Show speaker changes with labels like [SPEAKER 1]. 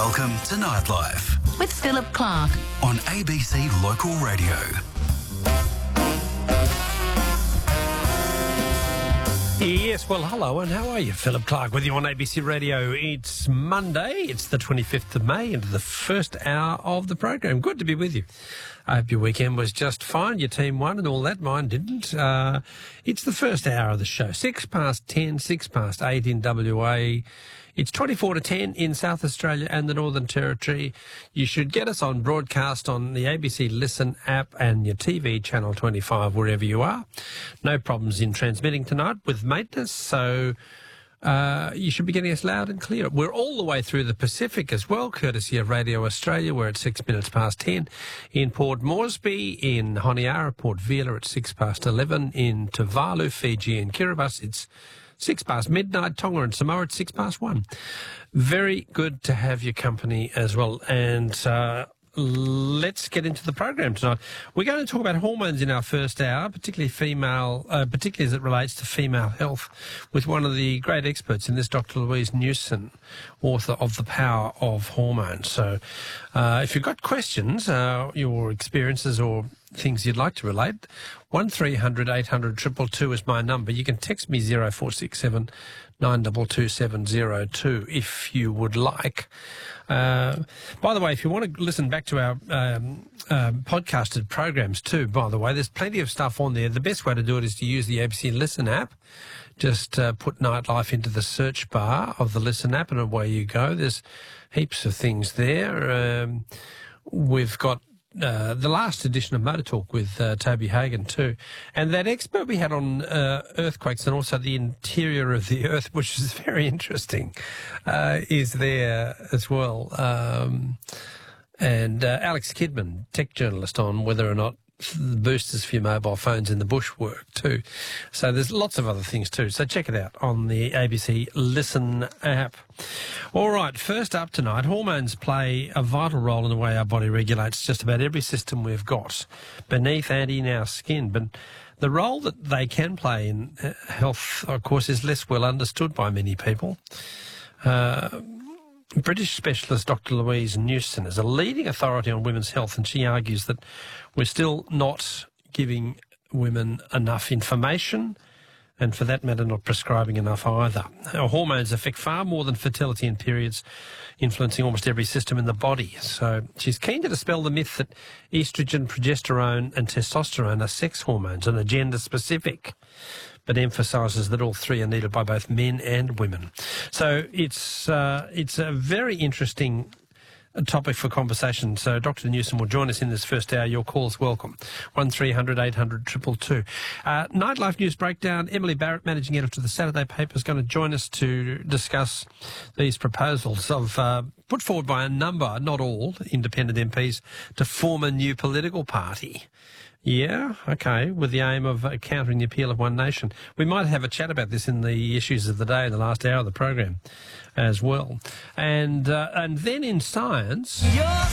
[SPEAKER 1] Welcome to Nightlife
[SPEAKER 2] with Philip Clark
[SPEAKER 1] on ABC Local Radio.
[SPEAKER 3] Yes, well, hello, and how are you? Philip Clark with you on ABC Radio. It's Monday, it's the 25th of May, into the first hour of the program. Good to be with you. I hope your weekend was just fine, your team won and all that. Mine didn't. It's the first hour of the show. 6 past 10, 6 past 8 in WA. It's 24 to 10 in South Australia and the Northern Territory. You should get us on broadcast on the ABC Listen app and your TV channel 25 wherever you are. No problems in transmitting tonight with maintenance, so you should be getting us loud and clear. We're all the way through the Pacific as well, courtesy of Radio Australia. We're at 6 minutes past 10 in Port Moresby, in Honiara, Port Vila at 6 past 11, in Tuvalu, Fiji and Kiribati it's 6 past midnight, Tonga and Samoa at 6 past 1. Very good to have your company as well. And let's get into the program tonight. We're going to talk about hormones in our first hour, particularly as it relates to female health, with one of the great experts in this, Dr. Louise Newson, author of The Power of Hormones. So if you've got questions, your experiences or things you'd like to relate, 1300 800 222 is my number. You can text me 0467 922 702 if you would like. By the way, if you want to listen back to our podcasted programs too, by the way, there's plenty of stuff on there. The best way to do it is to use the ABC Listen app. Just put Nightlife into the search bar of the Listen app and away you go. There's heaps of things there. We've got the last edition of Motor Talk with Toby Hagan too. And that expert we had on earthquakes and also the interior of the earth, which is very interesting, is there as well. And Alex Kidman, tech journalist, on whether or not the boosters for your mobile phones in the bush work too. So there's lots of other things too. So check it out on the ABC Listen app. All right, first up tonight, hormones play a vital role in the way our body regulates just about every system we've got beneath and in our skin. But the role that they can play in health, of course, is less well understood by many people. British specialist Dr. Louise Newson is a leading authority on women's health, and she argues that we're still not giving women enough information, and for that matter, not prescribing enough either. Our hormones affect far more than fertility and periods, influencing almost every system in the body. So she's keen to dispel the myth that estrogen, progesterone and testosterone are sex hormones and are gender-specific, but emphasises that all three are needed by both men and women. So it's a very interesting topic for conversation. So Dr. Newson will join us in this first hour. Your call's welcome. 1300 800 222. Nightlife News Breakdown. Emily Barrett, managing editor of the Saturday paper, is going to join us to discuss these proposals of put forward by a number, not all, independent MPs to form a new political party. Yeah, okay, with the aim of countering the appeal of One Nation. We might have a chat about this in the issues of the day in the last hour of the program as well. And then in science...
[SPEAKER 4] You're